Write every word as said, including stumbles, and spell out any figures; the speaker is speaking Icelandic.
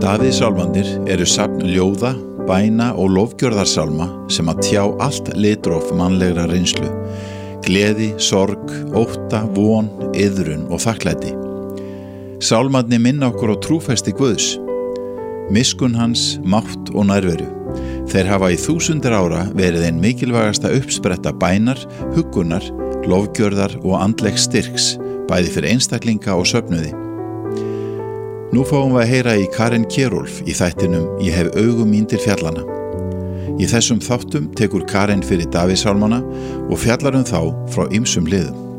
Davíðssálmarnir eru safn ljóða, bæna og lofgjörðarsálma sem að tjá allt litróf mannlegra reynslu, gleði, sorg, ótta, von, iðrun og þakklæti. Sálmarnir minna okkur á trúfesti Guðs, miskunn hans, mátt og nærveru. Þeir hafa í þúsundir ára verið ein mikilvægasta uppspretta bænar, huggunar, lofgjörðar og andlegs styrks, bæði fyrir einstaklinga og söfnuði. Nú fáum við að heyra í Karen Kjerulf í þættinum Ég hef augu mín til fjallana. Í þessum þáttum tekur Karen fyrir Davíðssálmana og fjallar um þá frá ýmsum hliðum.